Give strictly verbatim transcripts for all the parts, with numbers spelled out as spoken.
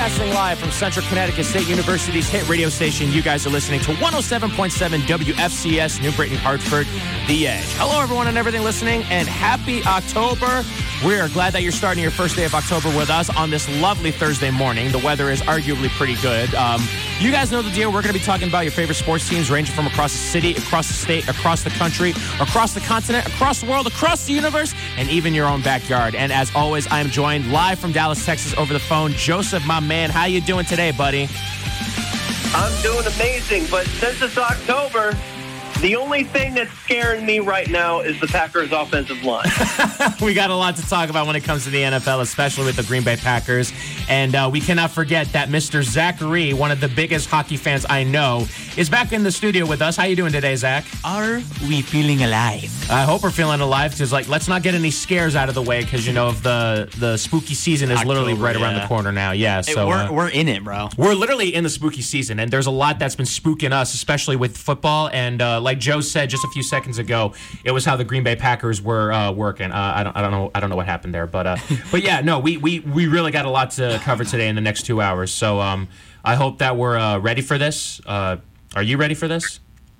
Broadcasting live from Central Connecticut State University's hit radio station. You guys are listening to one oh seven point seven W F C S, New Britain, Hartford, The Edge. Hello, everyone, and everything listening, and happy October. We are glad that you're starting your first day of October with us on this lovely Thursday morning. The weather is arguably pretty good. Um, you guys know the deal. We're going to be talking about your favorite sports teams ranging from across the city, across the state, across the country, across the continent, across the world, across the universe, and even your own backyard. And as always, I am joined live from Dallas, Texas over the phone. Joseph, my man, how you doing today, buddy? I'm doing amazing, but since it's October, the only thing that's scaring me right now is the Packers' offensive line. We got a lot to talk about when it comes to the N F L, especially with the Green Bay Packers. And uh, we cannot forget that Mister Zachary, one of the biggest hockey fans I know, is back in the studio with us. How you doing today, Zach? Are we feeling alive? I hope we're feeling alive, because like, let's not get any scares out of the way, because you know if the the spooky season is October, literally right yeah. around the corner now. Yeah, Hey, so we're uh, we're in it, bro. We're literally in the spooky season, and there's a lot that's been spooking us, especially with football. And uh, like Joe said just a few seconds ago, it was how the Green Bay Packers were uh, working. Uh, I don't, I don't know, I don't know what happened there, but uh, but yeah, no, we, we we really got a lot to cover today in the next two hours. So um, I hope that we're uh, ready for this. Uh, are you ready for this?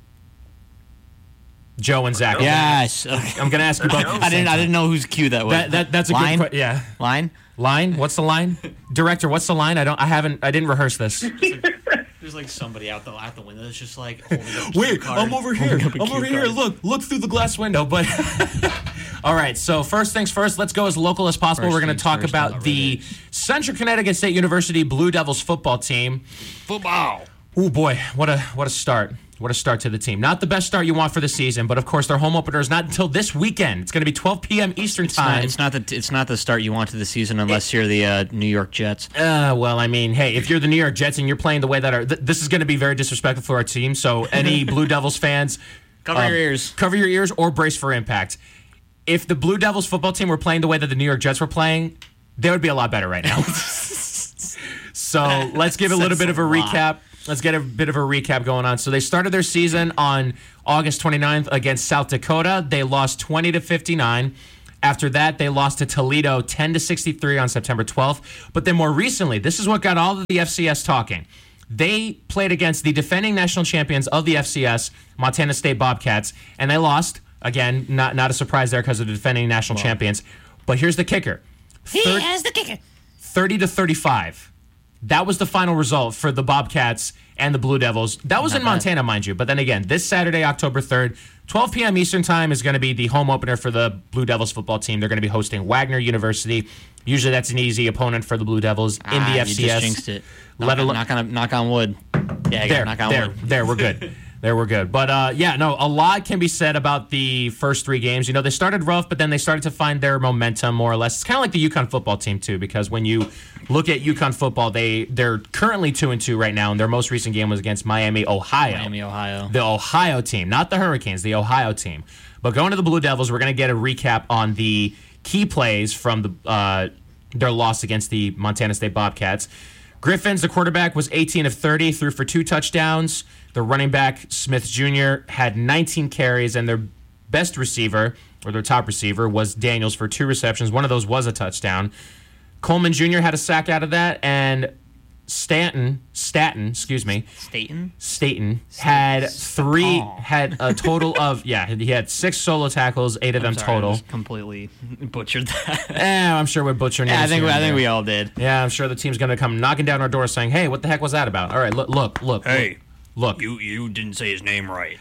Joe and Zach. Yes. I'm gonna ask you both. I didn't. I didn't know whose cue that was. That, that that's a line? good question. Yeah. Line. Line. What's the line? Director. What's the line? I don't. I haven't. I didn't rehearse this. There's like somebody out the out the window that's just like holding up a Wait, cue card. I'm over here. Holding up a I'm cue over here. card. Look, look through the glass window. But all right. So first things first. Let's go as local as possible. First We're going things to talk first, about I'm the ready. Central Connecticut State University Blue Devils football team. Football. Oh boy, what a what a start. What a start to the team. Not the best start you want for the season, but of course their home opener is not until this weekend. It's going to be twelve p.m. Eastern It's time. not, it's not the it's not the start you want to the season unless you're the uh, New York Jets. Uh, well, I mean, hey, if you're the New York Jets and you're playing the way that are, th- this is going to be very disrespectful for our team. So, any Blue Devils fans, Cover um, your ears. cover your ears, or brace for impact. If the Blue Devils football team were playing the way that the New York Jets were playing, they would be a lot better right now. So, let's give a little bit of a recap. Let's get a bit of a recap going on. So they started their season on August twenty-ninth against South Dakota. They lost twenty to fifty-nine. After that, they lost to Toledo ten to sixty-three on September twelfth. But then more recently, this is what got all of the F C S talking. They played against the defending national champions of the F C S, Montana State Bobcats, and they lost. Again, not not a surprise there because of the defending national wow. champions. But here's the kicker. He Third, has the kicker. thirty to thirty-five. That was the final result for the Bobcats and the Blue Devils. That was Not in Montana, bad. mind you. But then again, this Saturday, October third, twelve p.m. Eastern time is going to be the home opener for the Blue Devils football team. They're going to be hosting Wagner University. Usually that's an easy opponent for the Blue Devils in ah, the F C S. You just jinxed it. Let knock, alone, knock, on, knock on wood. Yeah, there, knock on there, wood. There, we're good. There, we're good. But, uh, yeah, no, a lot can be said about the first three games. You know, they started rough, but then they started to find their momentum, more or less. It's kind of like the UConn football team, too, because when you look at UConn football, they, they're currently two and two right now, and their most recent game was against Miami, Ohio. Miami, Ohio. The Ohio team, not the Hurricanes, the Ohio team. But going to the Blue Devils, we're going to get a recap on the key plays from the uh, their loss against the Montana State Bobcats. Griffins, the quarterback, was eighteen of thirty, threw for two touchdowns. The running back, Smith Junior, had nineteen carries, and their best receiver, or their top receiver, was Daniels for two receptions. One of those was a touchdown. Coleman Junior had a sack out of that, and Stanton, Staten, excuse me, Staten, Staten had three, oh. had a total of, yeah, he had six solo tackles, eight of I'm them sorry, total. I just completely butchered that. Eh, I'm sure we're butchering yeah, I names think here I and think there. we all did. Yeah, I'm sure the team's gonna come knocking down our door saying, "Hey, what the heck was that about?" All right, look, look, look. Hey, look. You you didn't say his name right.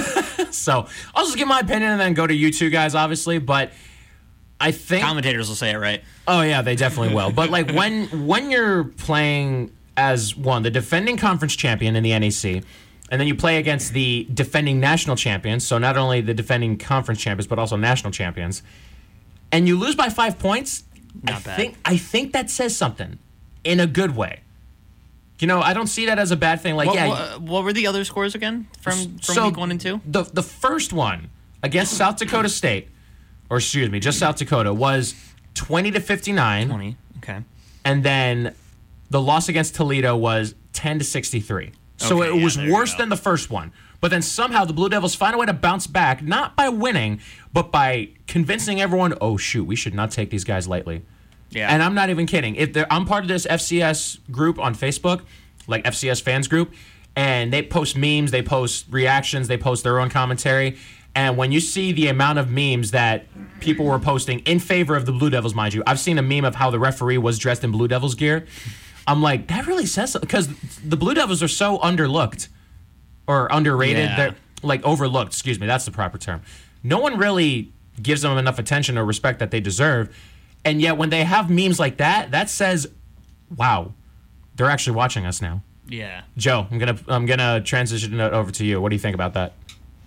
So I'll just give my opinion and then go to you two guys, obviously. But I think Commentators will say it right. Oh yeah, they definitely will. But like when when you're playing as one, the defending conference champion in the N E C, and then you play against the defending national champions, so not only the defending conference champions but also national champions, and you lose by five points, Not I bad. think I think that says something in a good way. You know, I don't see that as a bad thing. Like, What, yeah, what, what were the other scores again from from so week one and two? The the first one against South Dakota State, or excuse me, just South Dakota, was twenty to fifty-nine. Twenty. Okay. And then the loss against Toledo was ten to sixty-three. So Okay, it yeah, was there you worse go. than the first one. But then somehow the Blue Devils find a way to bounce back, not by winning, but by convincing everyone, oh, shoot, we should not take these guys lightly. Yeah. And I'm not even kidding. If they're- I'm part of this F C S group on Facebook, like F C S fans group, and they post memes, they post reactions, they post their own commentary. And when you see the amount of memes that people were posting in favor of the Blue Devils, mind you, I've seen a meme of how the referee was dressed in Blue Devils gear. I'm like, that really says something, because the Blue Devils are so underlooked or underrated. Yeah. They're like overlooked, excuse me, that's the proper term. No one really gives them enough attention or respect that they deserve. And yet when they have memes like that, that says, wow, they're actually watching us now. Yeah. Joe, I'm gonna I'm gonna transition it over to you. What do you think about that?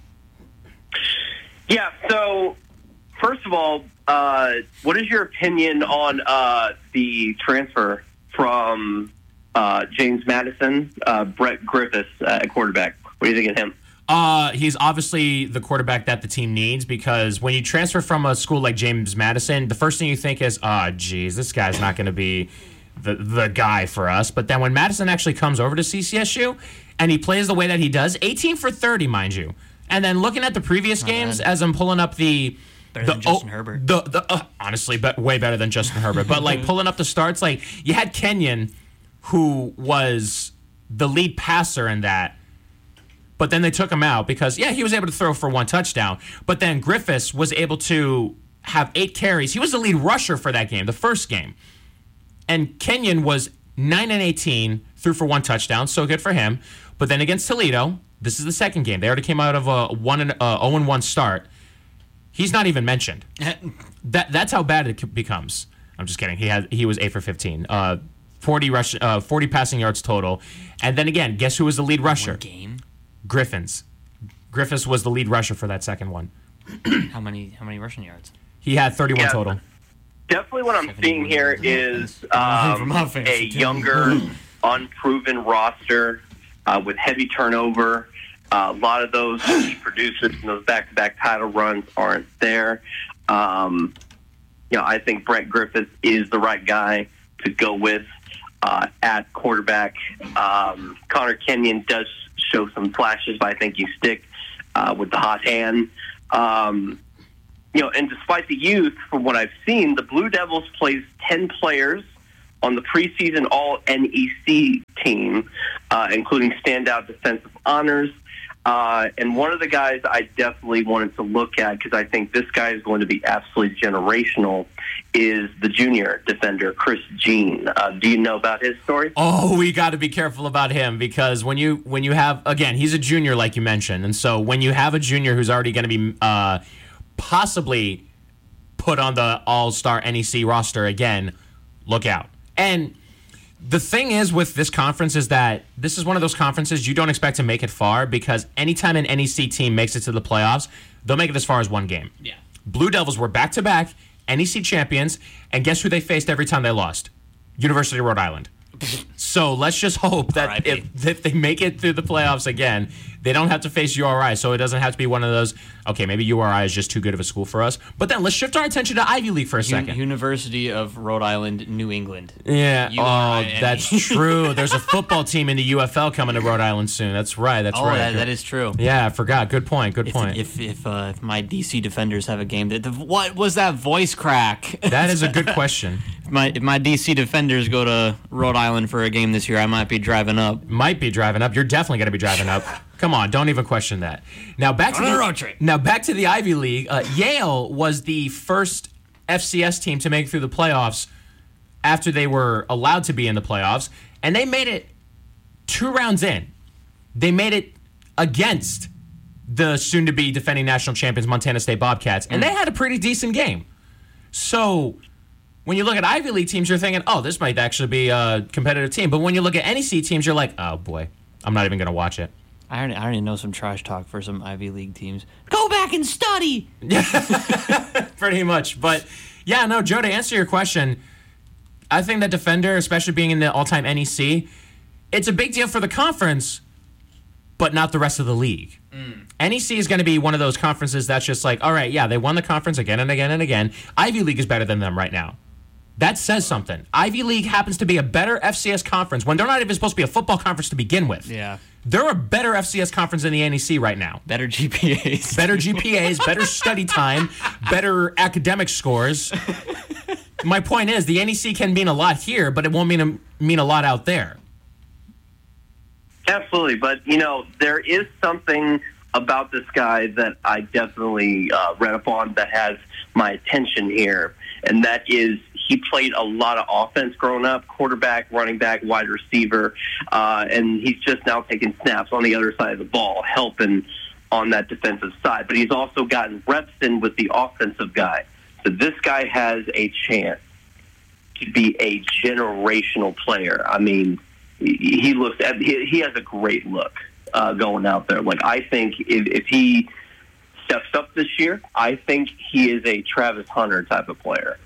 Yeah, so first of all, uh, what is your opinion on uh, the transfer from uh, James Madison, uh, Brett Griffiths uh, at quarterback? What do you think of him? Uh, he's obviously the quarterback that the team needs, because when you transfer from a school like James Madison, the first thing you think is, oh, geez, this guy's not going to be the the guy for us. But then when Madison actually comes over to C C S U and he plays the way that he does, eighteen for thirty, mind you. And then looking at the previous Not games, bad. as I'm pulling up the Better the than Justin oh, Herbert. The, the uh, honestly, but way better than Justin Herbert. But like pulling up the starts, like you had Kenyon, who was the lead passer in that. But then they took him out because, yeah, he was able to throw for one touchdown. But then Griffiths was able to have eight carries. He was the lead rusher for that game, the first game. And Kenyon was nine and eighteen, threw for one touchdown, so good for him. But then against Toledo, this is the second game. They already came out of a one and uh, oh and one start. He's not even mentioned. That that's how bad it becomes. I'm just kidding. He had he was eight for fifteen. Uh, forty rush, uh, forty passing yards total. And then again, guess who was the lead rusher? One game. Griffins. Griffiths was the lead rusher for that second one. How many? How many rushing yards? He had thirty-one Yeah. total. Definitely what I'm seventy seeing here from is offense. From um, offense, a too. younger, unproven roster uh, with heavy turnover. Uh, a lot of those producers and those back-to-back title runs aren't there. Um, you know, I think Brett Griffith is the right guy to go with uh, at quarterback. Um, Connor Kenyon does show some flashes, but I think you stick uh, with the hot hand. Um, you know, and despite the youth, from what I've seen, the Blue Devils plays ten players on the preseason All N E C team, uh, including standout defensive honors. Uh, and one of the guys I definitely wanted to look at, because I think this guy is going to be absolutely generational, is the junior defender, Chris Jean. Uh, do you know about his story? Oh, we got to be careful about him, because when you when you have, again, he's a junior like you mentioned. And so when you have a junior who's already going to be uh, possibly put on the All-Star N E C roster again, look out. And the thing is with this conference is that this is one of those conferences you don't expect to make it far, because anytime an N E C team makes it to the playoffs, they'll make it as far as one game. Yeah. Blue Devils were back-to-back N E C champions, and guess who they faced every time they lost? University of Rhode Island. So let's just hope that R I P if, if they make it through the playoffs again, they don't have to face U R I, so it doesn't have to be one of those, okay, maybe U R I is just too good of a school for us. But then let's shift our attention to Ivy League for a second. University of Rhode Island, New England. Yeah. U R I Oh, N E. that's true. There's a football team in the U F L coming to Rhode Island soon. That's right. That's Oh, right. that, that is true. Yeah, I forgot. Good point. Good If point. if if, uh, if my D C Defenders have a game, that the, what was that voice crack? that is a good question. if my if my D C Defenders go to Rhode Island for a game this year, I might be driving up. Might be driving up. You're definitely going to be driving up. Come on, don't even question that. Now back to On a the road trip. Now back to the Ivy League. Uh, Yale was the first F C S team to make it through the playoffs after they were allowed to be in the playoffs, and they made it two rounds in. They made it against the soon-to-be defending national champions Montana State Bobcats, and they had a pretty decent game. So when you look at Ivy League teams, you're thinking, oh, this might actually be a competitive team. But when you look at N E C teams, you're like, oh, boy, I'm not even going to watch it. I already, I already know some trash talk for some Ivy League teams. Go back and study. Pretty much. But, yeah, no, Joe, to answer your question, I think that Defender, especially being in the all-time N E C, it's a big deal for the conference, but not the rest of the league. Mm. N E C is going to be one of those conferences that's just like, all right, yeah, they won the conference again and again and again. Ivy League is better than them right now. That says something. Ivy League happens to be a better F C S conference when they're not even supposed to be a football conference to begin with. Yeah. They're a better F C S conference than the N E C right now. Better G P As. Better G P As, better study time, better academic scores. my point is the N E C can mean a lot here, but it won't mean a, mean a lot out there. Absolutely, but you know there is something about this guy that I definitely uh, read up on that has my attention here, and that is he played a lot of offense growing up, quarterback, running back, wide receiver, uh, and he's just now taking snaps on the other side of the ball, helping on that defensive side. But he's also gotten reps in with the offensive guy. So this guy has a chance to be a generational player. I mean, he looks at, he, he has a great look uh, going out there. Like, I think if, if he steps up this year, I think he is a Travis Hunter type of player.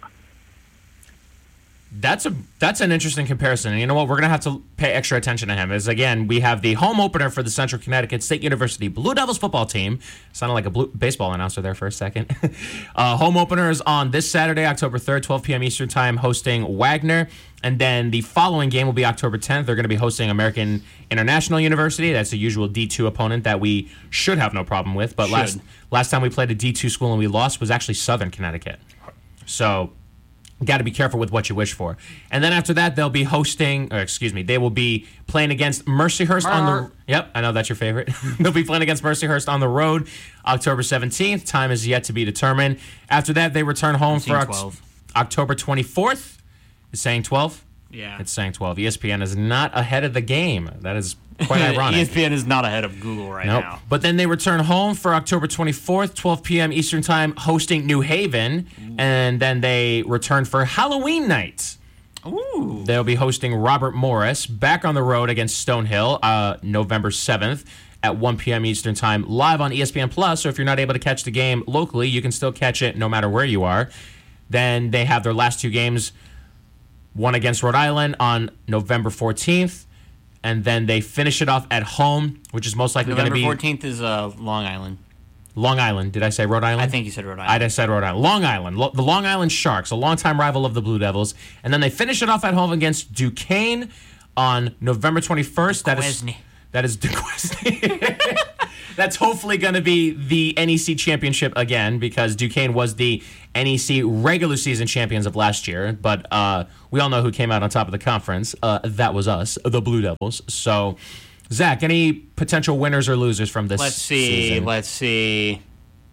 That's a that's an interesting comparison. And you know what? We're going to have to pay extra attention to him. As again, we have the home opener for the Central Connecticut State University Blue Devils football team. Sounded like a blue, baseball announcer there for a second. uh, home opener is on this Saturday, October third, twelve p.m. Eastern Time, hosting Wagner. And then the following game will be October tenth. They're going to be hosting American International University. That's the usual D two opponent that we should have no problem with. But Should. last last time we played a D two school and we lost was actually Southern Connecticut. So got to be careful with what you wish for. And then after that, they'll be hosting, or excuse me, they will be playing against Mercyhurst on the. Yep, I know that's your favorite. They'll be playing against Mercyhurst on the road, October seventeenth. Time is yet to be determined. After that, they return home for Oct- October twenty-fourth. It's saying twelve. Yeah. It's saying twelve. E S P N is not ahead of the game. That is quite ironic. E S P N is not ahead of Google right Nope. now. But then they return home for October twenty-fourth, twelve p.m. Eastern Time, hosting New Haven. And then they return for Halloween night. Ooh. They'll be hosting Robert Morris back on the road against Stonehill, uh, November seventh at one p.m. Eastern Time, live on E S P N Plus. So if you're not able to catch the game locally, you can still catch it no matter where you are. Then they have their last two games, one against Rhode Island on November fourteenth. And then they finish it off at home, which is most likely going to November be fourteenth is uh, Long Island. Long Island. Did I say Rhode Island? I think you said Rhode I Island. just said Rhode Island. Long Island. Lo- the Long Island Sharks, a longtime rival of the Blue Devils. And then they finish it off at home against Duquesne on November twenty-first. That is Duquesne. that is Duquesne. That's hopefully going to be the N E C championship again, because Duquesne was the N E C regular season champions of last year. But uh, we all know who came out on top of the conference. Uh, that was us, the Blue Devils. So, Zach, any potential winners or losers from this Let's see. season? Let's see.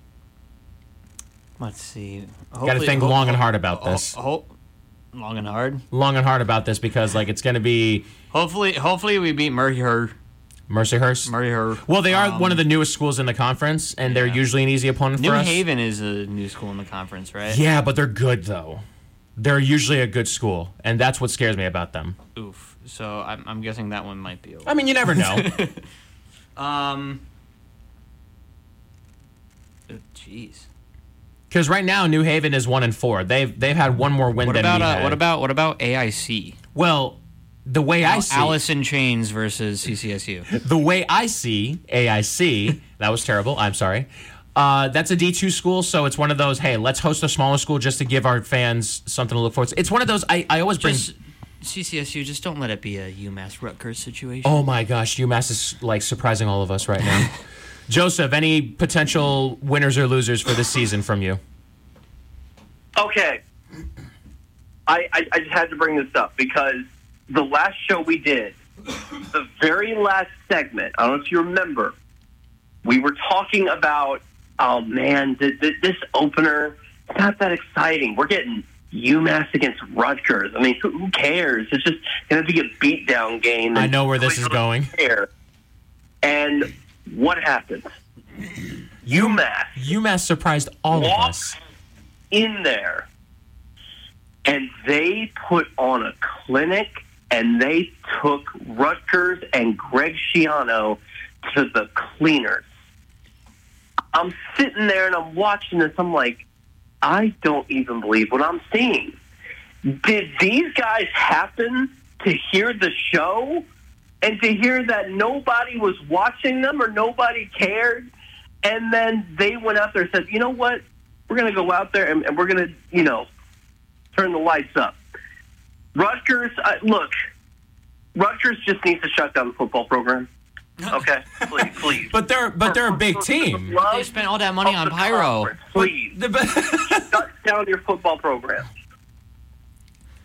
Let's see. Got to think long and hard about this. Ho- ho- long and hard. long and hard about this because like it's going to be Hopefully, hopefully we beat Mercyhurst. Mercyhurst. Mercyhurst. Well, they are Um, one of the newest schools in the conference, and they're yeah. usually an easy opponent New for us. Haven is a new school in the conference, right? Yeah, but they're good though. They're usually a good school, and that's what scares me about them. Oof. So I'm, I'm guessing that one might be over. I mean, you never know. Um. oh, Jeez. Because right now, New Haven is one and four. They've they've had one more win What than about we uh, had. what about what about A I C? Well, the way I see Alice in Chains versus C C S U. the way I see A I C, that was terrible. I'm sorry. Uh, that's a D two school, so it's one of those. Hey, let's host a smaller school just to give our fans something to look forward to. It's one of those. I, I always bring. Just C C S U. Just don't let it be a UMass Rutgers situation. Oh my gosh, UMass is like surprising all of us right now. Joseph, any potential winners or losers for this season from you? Okay. I, I, I just had to bring this up because the last show we did, the very last segment, I don't know if you remember, we were talking about, oh man, th- th- this opener, it's not that exciting. We're getting UMass against Rutgers. I mean, who, who cares? It's just going to be a beatdown game. I know where this is going. Care. And what happens? UMass UMass surprised all of us. walks in there and they put on a clinic and they took Rutgers and Greg Schiano to the cleaners. I'm sitting there and I'm watching this. I'm like, I don't even believe what I'm seeing. Did these guys happen to hear the show and to hear that nobody was watching them or nobody cared? And then they went out there and said, you know what? We're going to go out there and, and we're going to, you know, turn the lights up. Rutgers, uh, look, Rutgers just needs to shut down the football program. Okay? Please, please. But they're but they're a big team. They spent all that money on pyro. Please, The- shut down your football program.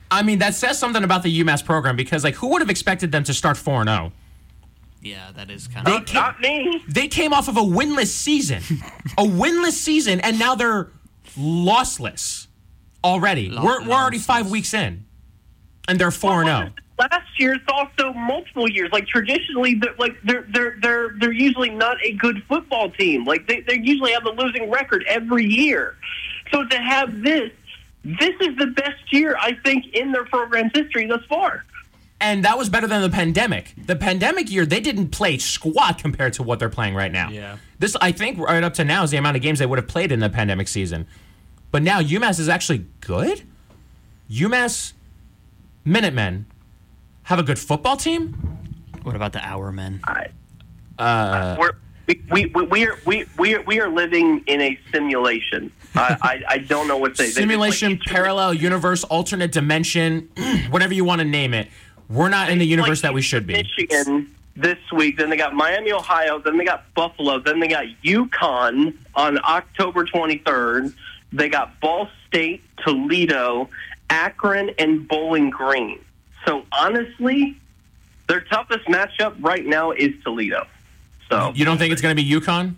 I mean, that says something about the UMass program because, like, who would have expected them to start four and oh? Yeah, that is kind They of. came, Not me. they came off of a winless season. a winless season, and now they're lossless already. Lo- we're, we're already five lossless. weeks in, and they're four and oh. Last year, it's also multiple years. Like traditionally, they're, like they're they're they're they're usually not a good football team. Like they they usually have a losing record every year. So to have this, this is the best year I think in their program's history thus far. And that was better than the pandemic. The pandemic year, they didn't play squat compared to what they're playing right now. Yeah. This, I think, right up to now is the amount of games they would have played in the pandemic season. But now UMass is actually good. UMass Minutemen have a good football team. What about the Hour Men? I, Uh, we're, we we we we are we we are, we are living in a simulation. I, I I don't know what to say. They- simulation, it's like- parallel universe, alternate dimension, whatever you want to name it. We're not in the universe like that we should be. Michigan this week. Then they got Miami, Ohio. Then they got Buffalo. Then they got UConn on October twenty-third. They got Ball State, Toledo, Akron, and Bowling Green. So honestly, their toughest matchup right now is Toledo. So You don't think it's going to be UConn?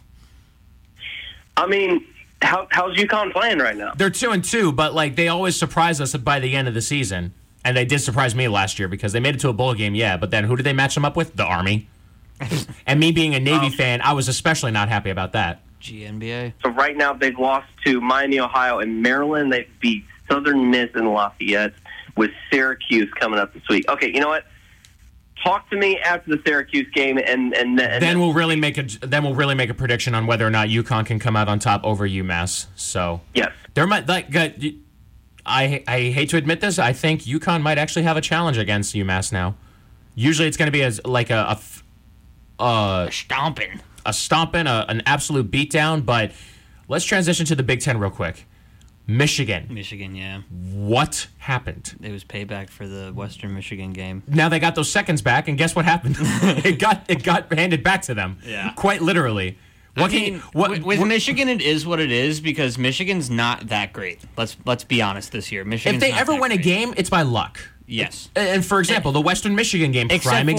I mean, how, how's UConn playing right now? They're two and two, but like they always surprise us by the end of the season, and they did surprise me last year because they made it to a bowl game, yeah. But then who did they match them up with? The Army. And me being a Navy fan, I was especially not happy about that. G N B A. So right now they've lost to Miami, Ohio, and Maryland. They beat Southern Miss and Lafayette, with Syracuse coming up this week. Okay, you know what? Talk to me after the Syracuse game, and and, and Then we'll really make a then we'll really make a prediction on whether or not UConn can come out on top over UMass. So yes, there might like uh, I I hate to admit this, I think UConn might actually have a challenge against UMass now. Usually it's going to be as like a a, f- uh, Stomping. a stomping, a, an absolute beatdown. But let's transition to the Big Ten real quick. Michigan. Michigan, yeah. What happened? It was payback for the Western Michigan game. Now they got those seconds back, and guess what happened? it got it got handed back to them. Yeah. Quite literally. What I can mean, you, what, with, with what- Michigan, it is what it is because Michigan's not that great. Let's let's be honest this year. Michigan's if they not ever that win a great. game, it's by luck. Yes. And for example, the Western Michigan game, Except prime for